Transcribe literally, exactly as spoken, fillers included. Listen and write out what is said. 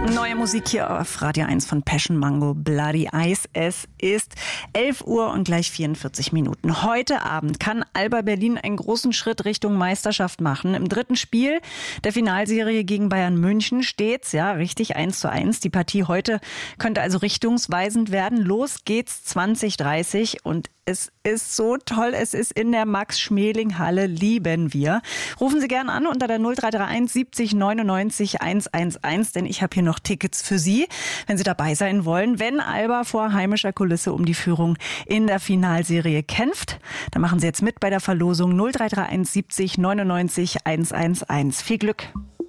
Neue Musik hier auf Radio eins von Passion Mango, Bloody Ice. Es ist elf Uhr und gleich vierundvierzig Minuten. Heute Abend kann Alba Berlin einen großen Schritt Richtung Meisterschaft machen. Im dritten Spiel der Finalserie gegen Bayern München steht's, ja, richtig, eins zu eins. Die Partie heute könnte also richtungsweisend werden. Los geht's zwanzig dreißig und es ist so toll. Es ist in der Max-Schmeling-Halle. Lieben wir. Rufen Sie gerne an unter der null drei drei eins siebzig neunundneunzig hundertelf, denn ich habe hier noch Tickets für Sie, wenn Sie dabei sein wollen. Wenn Alba vor heimischer Kulisse um die Führung in der Finalserie kämpft, dann machen Sie jetzt mit bei der Verlosung null drei drei eins siebzig neunundneunzig hundertelf. Viel Glück.